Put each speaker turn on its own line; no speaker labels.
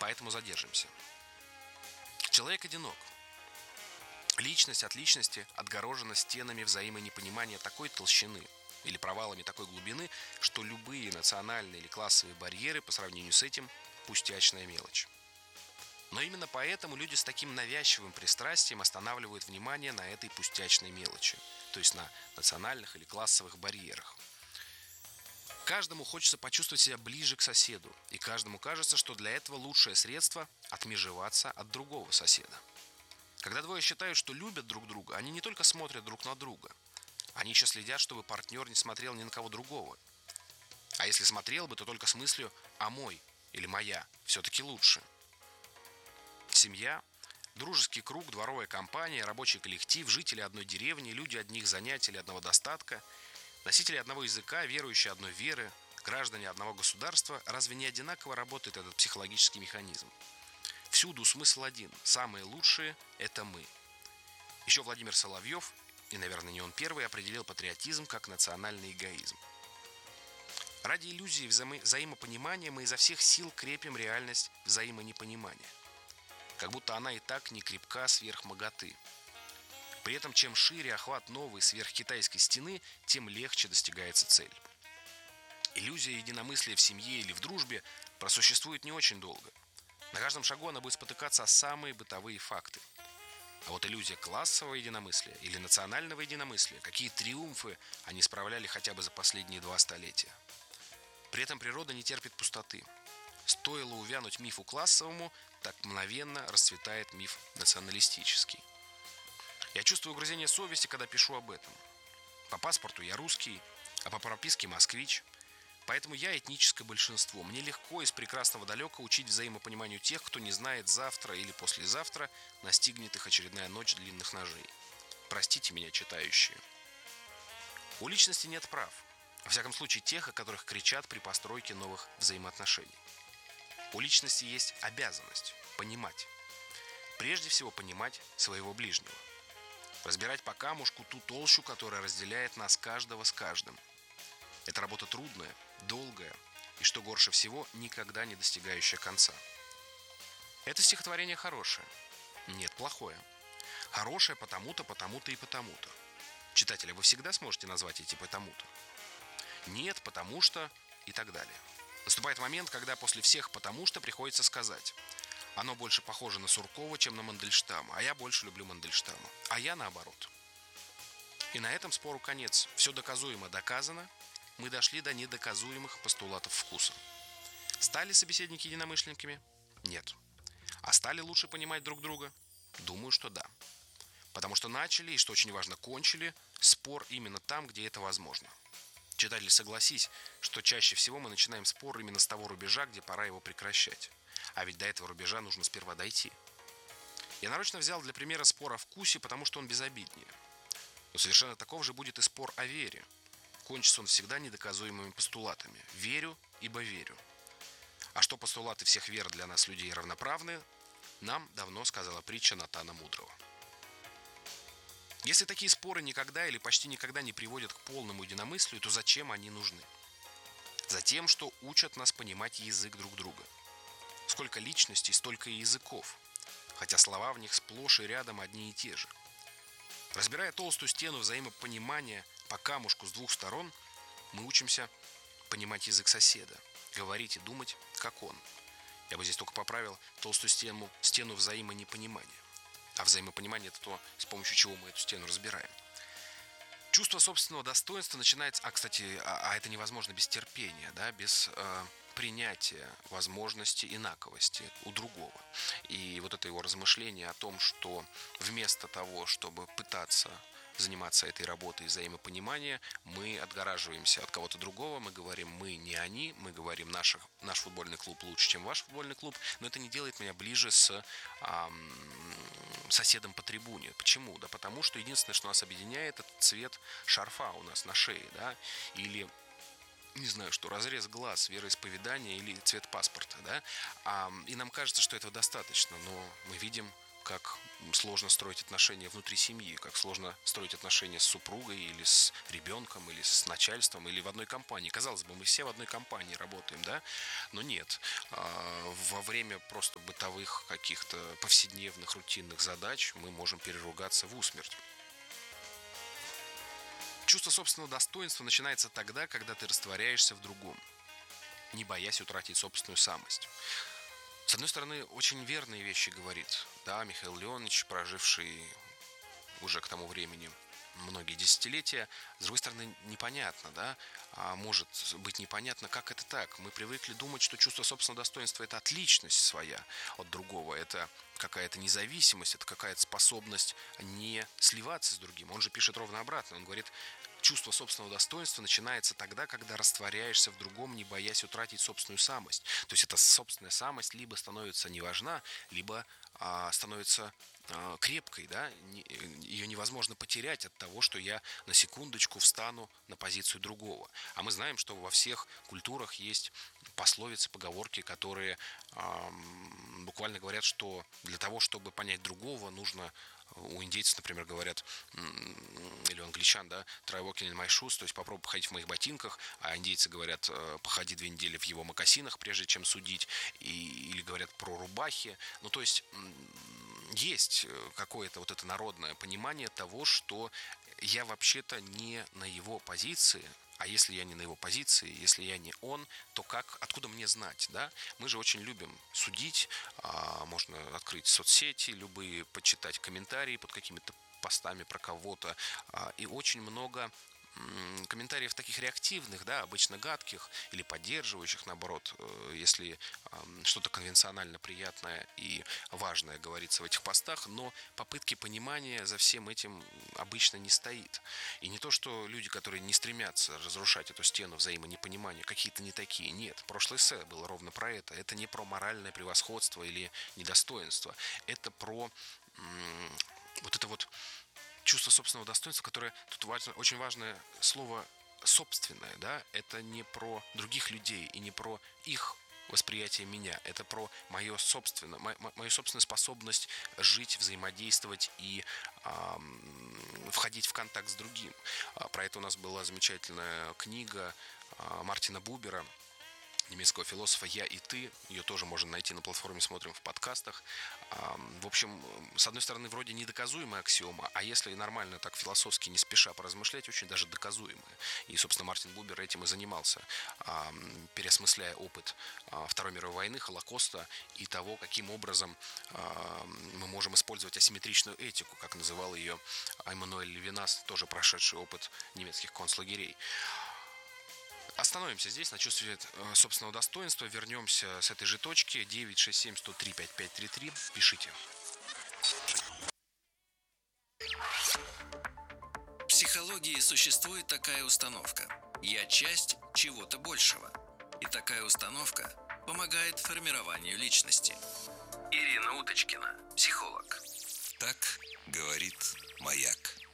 поэтому задержимся. Человек одинок. Личность от личности отгорожена стенами взаимонепонимания такой толщины или провалами такой глубины, что любые национальные или классовые барьеры по сравнению с этим – пустячная мелочь. Но именно поэтому люди с таким навязчивым пристрастием останавливают внимание на этой пустячной мелочи, то есть на национальных или классовых барьерах. Каждому хочется почувствовать себя ближе к соседу, и каждому кажется, что для этого лучшее средство – отмежеваться от другого соседа. Когда двое считают, что любят друг друга, они не только смотрят друг на друга, они еще следят, чтобы партнер не смотрел ни на кого другого. А если смотрел бы, то только с мыслью «а мой» или «моя» все-таки лучше. Семья, дружеский круг, дворовая компания, рабочий коллектив, жители одной деревни, люди одних занятий или одного достатка, носители одного языка, верующие одной веры, граждане одного государства – разве не одинаково работает этот психологический механизм? Всюду смысл один. Самые лучшие – это мы. Еще Владимир Соловьев, и, наверное, не он первый, определил патриотизм как национальный эгоизм. Ради иллюзии взаимопонимания мы изо всех сил крепим реальность взаимонепонимания. Как будто она и так не крепка сверх моготы. При этом, чем шире охват новой сверхкитайской стены, тем легче достигается цель. Иллюзия единомыслия в семье или в дружбе просуществует не очень долго. На каждом шагу она будет спотыкаться о самые бытовые факты. А вот иллюзия классового единомыслия или национального единомыслия, какие триумфы они справляли хотя бы за последние 2 столетия. При этом природа не терпит пустоты. Стоило увянуть мифу классовому, так мгновенно расцветает миф националистический. Я чувствую угрызение совести, когда пишу об этом. По паспорту я русский, а по прописке москвич. Поэтому я этническое большинство. Мне легко из прекрасного далека учить взаимопониманию тех, кто не знает, завтра или послезавтра настигнет их очередная ночь длинных ножей. Простите меня, читающие. У личности нет прав. Во всяком случае, тех, о которых кричат при постройке новых взаимоотношений. У личности есть обязанность понимать. Прежде всего понимать своего ближнего. Разбирать по камушку ту толщу, которая разделяет нас каждого с каждым. Это работа трудная, долгая и, что горше всего, никогда не достигающая конца. Это стихотворение хорошее. Нет, плохое. Хорошее потому-то, потому-то и потому-то. Читателя, вы всегда сможете назвать эти потому-то? Нет, потому что и так далее. Наступает момент, когда после всех потому что приходится сказать: оно больше похоже на Суркова, чем на Мандельштама, а я больше люблю Мандельштама, а я наоборот. И на этом спору конец. Все доказуемо доказано. Мы дошли до недоказуемых постулатов вкуса. Стали собеседники единомышленниками? Нет. А стали лучше понимать друг друга? Думаю, что да. Потому что начали, и, что очень важно, кончили спор именно там, где это возможно. Читатель, согласись, что чаще всего мы начинаем спор именно с того рубежа, где пора его прекращать. А ведь до этого рубежа нужно сперва дойти. Я нарочно взял для примера спор о вкусе, потому что он безобиднее. Но совершенно таков же будет и спор о вере. Кончится он всегда недоказуемыми постулатами. Верю, ибо верю. А что постулаты всех вер для нас, людей, равноправны, нам давно сказала притча Натана Мудрого. Если такие споры никогда или почти никогда не приводят к полному единомыслию, то зачем они нужны? Затем, что учат нас понимать язык друг друга. Сколько личностей, столько и языков, хотя слова в них сплошь и рядом одни и те же. Разбирая толстую стену взаимопонимания по камушку с 2 сторон, мы учимся понимать язык соседа, говорить и думать, как он. Я бы здесь только поправил толстую стену взаимонепонимания. А взаимопонимание – это то, с помощью чего мы эту стену разбираем. Чувство собственного достоинства начинается... кстати, это невозможно без терпения, да, без принятия возможности инаковости у другого. И вот это его размышление о том, что вместо того, чтобы пытаться заниматься этой работой взаимопонимания, мы отгораживаемся от кого-то другого, мы говорим «мы не они», мы говорим «наш футбольный клуб лучше, чем ваш футбольный клуб», но это не делает меня ближе с соседом по трибуне. Почему? Да потому что единственное, что нас объединяет, это цвет шарфа у нас на шее, да, или не знаю, что разрез глаз, вероисповедание или цвет паспорта, да, и нам кажется, что этого достаточно, но мы видим как сложно строить отношения внутри семьи, как сложно строить отношения с супругой или с ребенком, или с начальством, или в одной компании. Казалось бы, мы все в одной компании работаем, да? Но нет. Во время просто бытовых каких-то повседневных рутинных задач мы можем переругаться в усмерть. Чувство собственного достоинства начинается тогда, когда ты растворяешься в другом, не боясь утратить собственную самость. С одной стороны, очень верные вещи говорит, да, Михаил Леонович, проживший уже к тому времени многие десятилетия. С другой стороны, непонятно, да, может быть непонятно, как это так. Мы привыкли думать, что чувство собственного достоинства – это отличность своя от другого, это какая-то независимость, это какая-то способность не сливаться с другим. Он же пишет ровно обратно, он говорит, чувство собственного достоинства начинается тогда, когда растворяешься в другом, не боясь утратить собственную самость. То есть эта собственная самость либо становится неважна, либо становится крепкой, да, ее невозможно потерять от того, что я на секундочку встану на позицию другого. А мы знаем, что во всех культурах есть пословицы, поговорки, которые буквально говорят, что для того, чтобы понять другого, нужно, у индейцев, например, говорят, или у англичан, да, try walking in my shoes, то есть попробуй походить в моих ботинках, а индейцы говорят, походи 2 недели в его мокасинах, прежде чем судить, или говорят про рубахи. Ну, то есть есть какое-то вот это народное понимание того, что я вообще-то не на его позиции, а если я не на его позиции, если я не он, то как, откуда мне знать, да? Мы же очень любим судить, можно открыть соцсети, любые, почитать комментарии под какими-то постами про кого-то, и очень много комментариев таких реактивных, да, обычно гадких или поддерживающих, наоборот, если что-то конвенционально приятное и важное говорится в этих постах, но попытки понимания за всем этим обычно не стоит. И не то, что люди, которые не стремятся разрушать эту стену взаимонепонимания, какие-то не такие, нет. Прошлое эссе было ровно про это. Это не про моральное превосходство или недостоинство. Это про вот это вот чувство собственного достоинства, которое тут очень важное слово собственное, да, это не про других людей и не про их восприятие меня, это про мою собственную способность жить, взаимодействовать и входить в контакт с другим. Про это у нас была замечательная книга Мартина Бубера, немецкого философа «Я и ты». Ее тоже можно найти на платформе «Смотрим в подкастах». В общем, с одной стороны, вроде недоказуемая аксиома, а если нормально так философски, не спеша поразмышлять, очень даже доказуемая. И, собственно, Мартин Бубер этим и занимался, переосмысляя опыт Второй мировой войны, Холокоста и того, каким образом мы можем использовать асимметричную этику, как называл ее Эммануэль Левинас, тоже прошедший опыт немецких концлагерей. Остановимся здесь на чувстве собственного достоинства. Вернемся с этой же точки. 967-103-5533. Пишите.
В психологии существует такая установка. Я часть чего-то большего. И такая установка помогает формированию личности. Ирина Уточкина, психолог.
Так говорит Маяк.